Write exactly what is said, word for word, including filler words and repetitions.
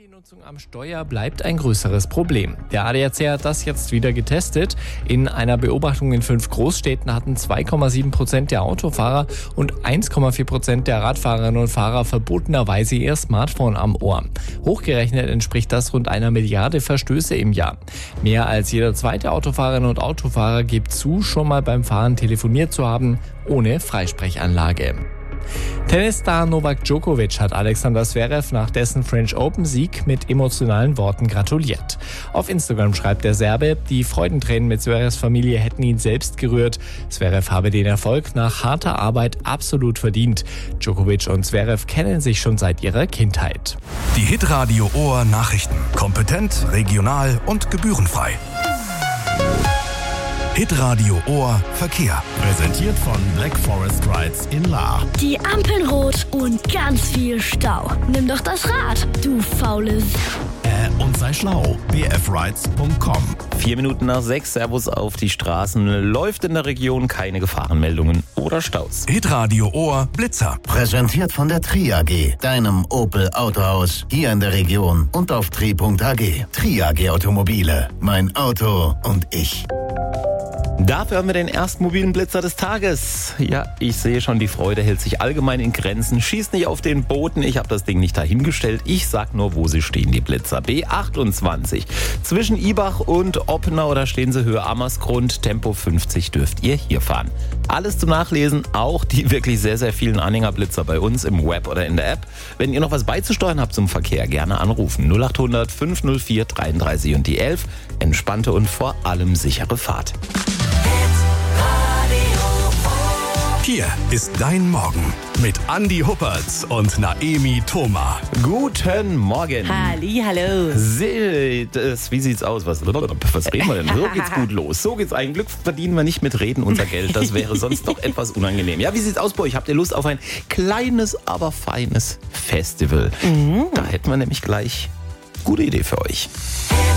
Handynutzung am Steuer bleibt ein größeres Problem. Der A D A C hat das jetzt wieder getestet. In einer Beobachtung in fünf Großstädten hatten zwei Komma sieben Prozent der Autofahrer und eins Komma vier Prozent der Radfahrerinnen und Fahrer verbotenerweise ihr Smartphone am Ohr. Hochgerechnet entspricht das rund einer Milliarde Verstöße im Jahr. Mehr als jeder zweite Autofahrerin und Autofahrer gibt zu, schon mal beim Fahren telefoniert zu haben, ohne Freisprechanlage. Tennisstar Novak Djokovic hat Alexander Zverev nach dessen French Open-Sieg mit emotionalen Worten gratuliert. Auf Instagram schreibt der Serbe, die Freudentränen mit Zverevs Familie hätten ihn selbst gerührt. Zverev habe den Erfolg nach harter Arbeit absolut verdient. Djokovic und Zverev kennen sich schon seit ihrer Kindheit. Die Hitradio Ohr Nachrichten. Kompetent, regional und gebührenfrei. Hitradio Ohr Verkehr. Präsentiert von Black Forest Rides in Lahr. Die Ampeln rot und ganz viel Stau. Nimm doch das Rad, du faules. Äh, und sei schlau. b f rides punkt com. Vier Minuten nach sechs, Servus auf die Straßen. Läuft in der Region keine Gefahrenmeldungen oder Staus. Hitradio Ohr Blitzer. Präsentiert von der Tri A G, deinem Opel Autohaus hier in der Region und auf tri punkt a g. Tri A G Automobile, mein Auto und ich. Dafür haben wir den ersten mobilen Blitzer des Tages. Ja, ich sehe schon, die Freude hält sich allgemein in Grenzen. Schießt nicht auf den Boden, ich habe das Ding nicht dahingestellt. Ich sag nur, wo sie stehen, die Blitzer. B achtundzwanzig. Zwischen Ibach und Oppenau, da stehen sie Höhe Ammersgrund. Tempo fünfzig dürft ihr hier fahren. Alles zum Nachlesen, auch die wirklich sehr, sehr vielen Anhängerblitzer bei uns im Web oder in der App. Wenn ihr noch was beizusteuern habt zum Verkehr, gerne anrufen. null acht hundert fünf null vier dreiunddreißig und die elf. Entspannte und vor allem sichere Fahrt. Hier ist dein Morgen mit Andi Huppertz und Naemi Thoma. Guten Morgen. Halli, hallo. Sie, das, wie sieht's aus? Was, was reden wir denn? So geht's gut los. So geht's ein Glück verdienen wir nicht mit Reden unser Geld. Das wäre sonst doch etwas unangenehm. Ja, wie sieht's aus bei euch? Habt ihr Lust auf ein kleines, aber feines Festival? Mhm. Da hätten wir nämlich gleich gute Idee für euch.